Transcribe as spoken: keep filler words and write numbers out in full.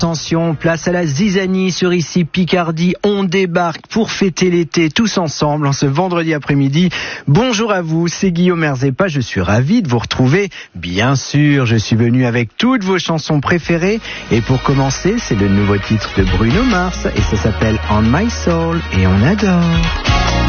Attention, place à la zizanie sur Ici Picardie. On débarque pour fêter l'été tous ensemble en ce vendredi après-midi. Bonjour à vous, c'est Guillaume Erzepa. Je suis ravi de vous retrouver. Bien sûr, je suis venu avec toutes vos chansons préférées. Et pour commencer, c'est le nouveau titre de Bruno Mars et ça s'appelle On My Soul et on adore.